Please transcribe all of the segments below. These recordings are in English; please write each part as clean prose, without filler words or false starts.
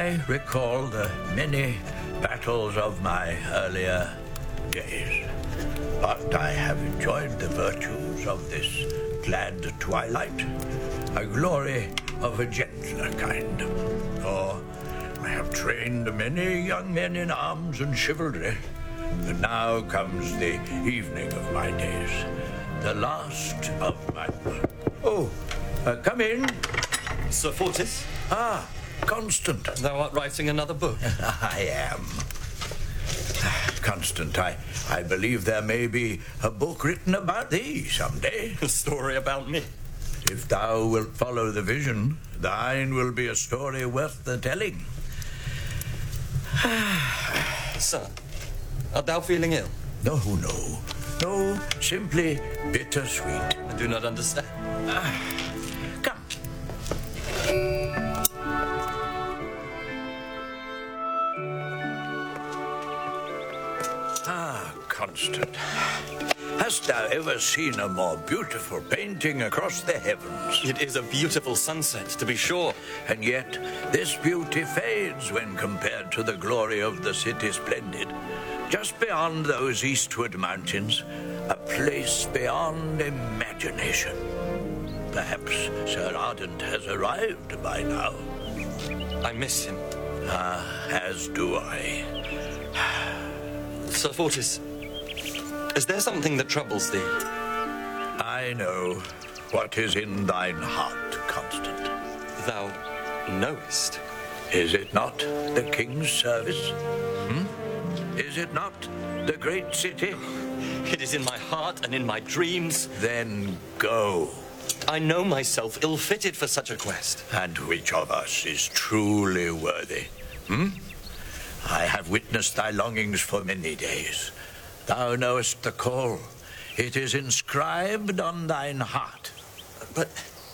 I recall the many battles of my earlier days, but I have enjoyed the virtues of this glad twilight, a glory of a gentler kind. For I have trained many young men in arms and chivalry, and now comes the evening of my days, the last of my... Oh, come in. Sir Fortis? Ah, Constant. Thou art writing another book. I am. Constant, I believe there may be a book written about thee someday. A story about me. If thou wilt follow the vision, thine will be a story worth the telling. Sir, art thou feeling ill? No, simply bittersweet. I do not understand. Come. Constant, hast thou ever seen a more beautiful painting across the heavens? It is a beautiful sunset, to be sure. And yet, this beauty fades when compared to the glory of the city splendid. Just beyond those eastward mountains, a place beyond imagination. Perhaps Sir Ardent has arrived by now. I miss him. As do I. Sir Fortis, is there something that troubles thee? I know what is in thine heart, Constant. Thou knowest? Is it not the king's service? Is it not the great city? It is in my heart and in my dreams. Then go. I know myself ill-fitted for such a quest. And which of us is truly worthy? I have witnessed thy longings for many days. Thou knowest the call. It is inscribed on thine heart. But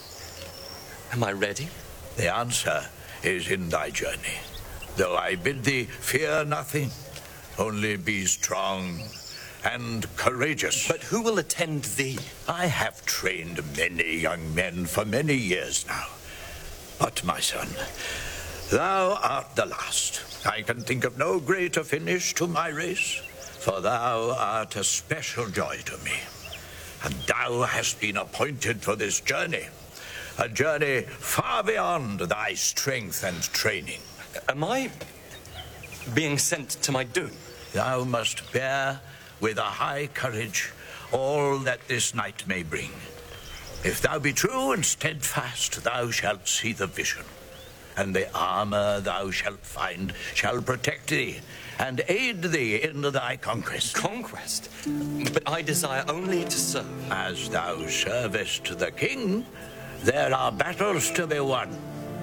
am I ready? The answer is in thy journey. Though I bid thee fear nothing, only be strong and courageous. But who will attend thee? I have trained many young men for many years now. But, my son, thou art the last. I can think of no greater finish to my race, for thou art a special joy to me. And thou hast been appointed for this journey, a journey far beyond thy strength and training. Am I being sent to my doom? Thou must bear with a high courage all that this night may bring. If thou be true and steadfast, thou shalt see the vision. And the armor thou shalt find shall protect thee and aid thee in thy conquest. Conquest? But I desire only to serve. As thou servest the king, there are battles to be won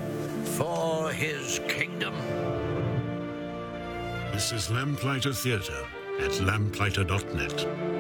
for his kingdom. This is Lamplighter Theatre at lamplighter.net.